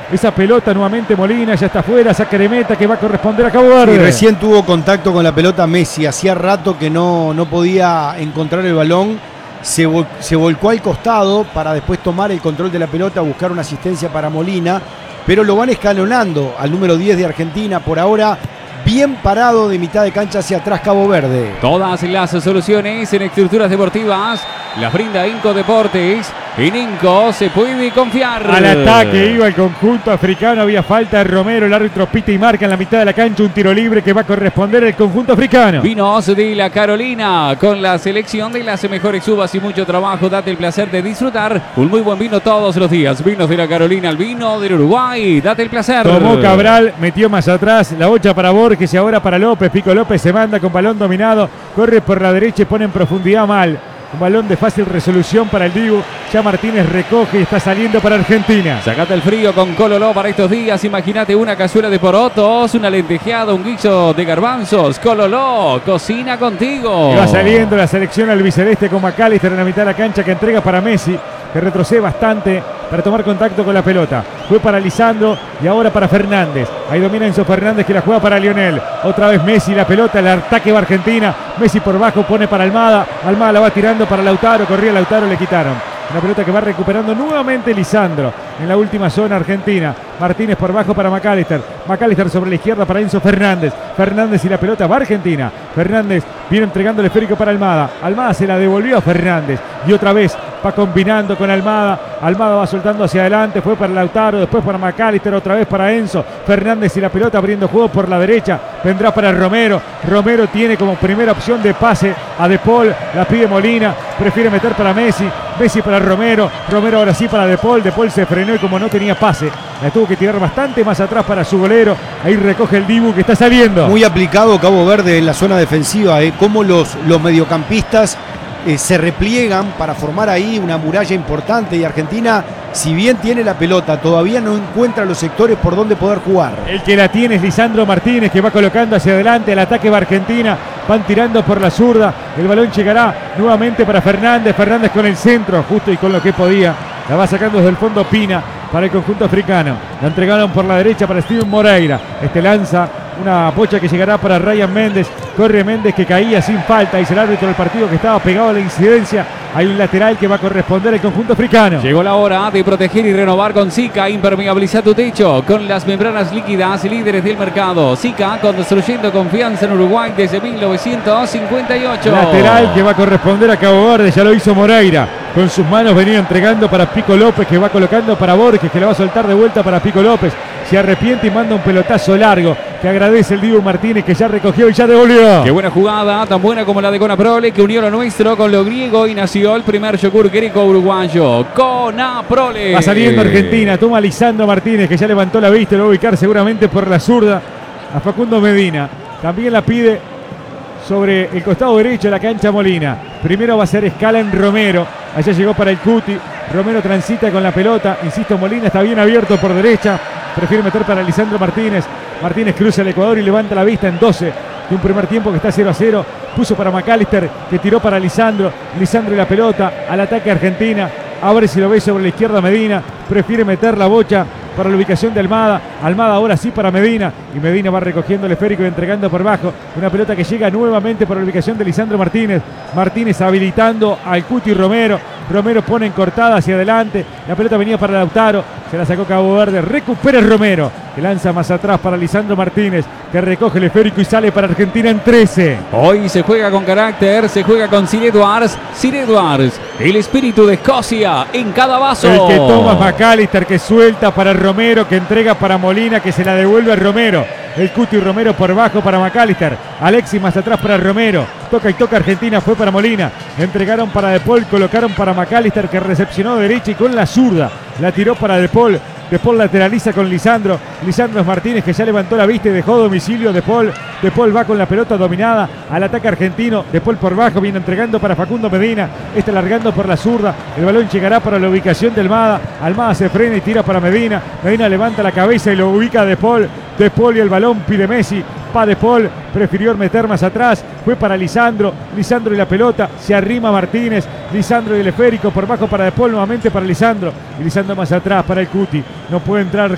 esa pelota nuevamente Molina, ya está afuera, saque de meta que va a corresponder a Cabo Verde. Y recién tuvo contacto con la pelota Messi, hacía rato que no podía encontrar el balón, se volcó al costado para después tomar el control de la pelota, buscar una asistencia para Molina, pero lo van escalonando al número 10 de Argentina, por ahora bien parado de mitad de cancha hacia atrás Cabo Verde. Todas las soluciones en estructuras deportivas las brinda Inco Deportes. En Inco se puede confiar. Al ataque iba el conjunto africano, había falta de Romero, el árbitro pita y marca en la mitad de la cancha un tiro libre que va a corresponder al conjunto africano. Vinos de la Carolina con la selección de las mejores uvas y mucho trabajo. Date el placer de disfrutar un muy buen vino todos los días. Vinos de la Carolina, el vino del Uruguay. Date el placer. Tomó Cabral, metió más atrás, la bocha para Borges y ahora para López. Pico López se manda con balón dominado, corre por la derecha y pone en profundidad mal. Un balón de fácil resolución para el Dibu. Ya Martínez recoge y está saliendo para Argentina. Sacate el frío con Cololó para estos días. Imagínate una cazuela de porotos, una lentejeada, un guiso de garbanzos. Cololó, cocina contigo. Y va saliendo la selección albiceleste con McAllister en la mitad de la cancha que entrega para Messi, que retrocede bastante para tomar contacto con la pelota. Fue para Lisandro y ahora para Fernández. Ahí domina Enzo Fernández que la juega para Lionel. Otra vez Messi, la pelota, el ataque va Argentina. Messi por bajo pone para Almada. Almada la va tirando para Lautaro. Corría Lautaro, le quitaron. Una pelota que va recuperando nuevamente Lisandro en la última zona argentina. Martínez por bajo para McAllister. McAllister sobre la izquierda para Enzo Fernández. Fernández y la pelota va Argentina. Fernández viene entregando el esférico para Almada. Almada se la devolvió a Fernández. Y otra vez va combinando con Almada. Almada va soltando hacia adelante. Fue para Lautaro, después para McAllister, otra vez para Enzo. Fernández y la pelota abriendo juego por la derecha. Vendrá para Romero. Romero tiene como primera opción de pase a De Paul. La pide Molina. Prefiere meter para Messi. Messi para Romero. Romero ahora sí para De Paul. De Paul se frenó y como no tenía pase, la tuvo que tirar bastante más atrás para su golero. Ahí recoge el Dibu que está saliendo. Muy aplicado Cabo Verde en la zona defensiva, cómo los mediocampistas se repliegan para formar ahí una muralla importante, y Argentina, si bien tiene la pelota, todavía no encuentra los sectores por donde poder jugar. El que la tiene es Lisandro Martínez, que va colocando hacia adelante. El ataque va Argentina, van tirando por la zurda. El balón llegará nuevamente para Fernández. Fernández con el centro, justo y con lo que podía. La va sacando desde el fondo Pina para el conjunto africano. La entregaron por la derecha para Steven Moreira. Lanza una pocha que llegará para Ryan Méndez. Corre Méndez que caía sin falta. Dice el árbitro del partido que estaba pegado a la incidencia. Hay un lateral que va a corresponder al conjunto africano. Llegó la hora de proteger y renovar con Sika. Impermeabiliza tu techo con las membranas líquidas, líderes del mercado. Sika, construyendo confianza en Uruguay desde 1958. Lateral que va a corresponder a Cabo Verde. Ya lo hizo Moreira. Con sus manos venía entregando para Pico López, que va colocando para Borges, que le va a soltar de vuelta para Pico López. Se arrepiente y manda un pelotazo largo que agradece el Dibu Martínez, que ya recogió y ya devolvió. Qué buena jugada, tan buena como la de Conaprole, que unió lo nuestro con lo griego y nació el primer yogur greco uruguayo. Conaprole. Va saliendo Argentina, toma Lisandro Martínez, que ya levantó la vista, lo va a ubicar seguramente por la zurda a Facundo Medina. También la pide sobre el costado derecho de la cancha Molina. Primero va a ser escala en Romero. Allá llegó para el Cuti. Romero transita con la pelota. Insisto, Molina está bien abierto por derecha. Prefiere meter para Lisandro Martínez. Martínez cruza el Ecuador y levanta la vista en 12 de un primer tiempo que está 0-0. Puso para McAllister, que tiró para Lisandro. Lisandro y la pelota al ataque Argentina. Abre si lo ve sobre la izquierda Medina. Prefiere meter la bocha para la ubicación de Almada. Almada ahora sí para Medina. Y Medina va recogiendo el esférico y entregando por bajo. Una pelota que llega nuevamente para la ubicación de Lisandro Martínez. Martínez habilitando al Cuti Romero. Romero pone en cortada hacia adelante. La pelota venía para Lautaro. Se la sacó Cabo Verde. Recupera Romero, que lanza más atrás para Lisandro Martínez, que recoge el esférico y sale para Argentina en 13. Hoy se juega con carácter, se juega con Sir Edwards. Sir Edwards, el espíritu de Escocia en cada vaso. El que toma McAllister, que suelta para Romero, que entrega para Molina, que se la devuelve a Romero. El Cuti Romero por bajo para McAllister. Alexis más atrás para Romero. Toca y toca Argentina, fue para Molina. Entregaron para De Paul, colocaron para McAllister, que recepcionó derecha y con la zurda la tiró para De Paul. De Paul lateraliza con Lisandro. Lisandro es Martínez, que ya levantó la vista y dejó domicilio De Paul. De Paul va con la pelota dominada al ataque argentino. De Paul por bajo, viene entregando para Facundo Medina. Está largando por la zurda. El balón llegará para la ubicación de Almada. Almada se frena y tira para Medina. Medina levanta la cabeza y lo ubica a De Paul. De Paul y el balón pide Messi. Va De Paul, prefirió meter más atrás, fue para Lisandro. Lisandro y la pelota, se arrima Martínez. Lisandro y el esférico por bajo para De Paul, nuevamente para Lisandro. Y Lisandro más atrás para el Cuti. No puede entrar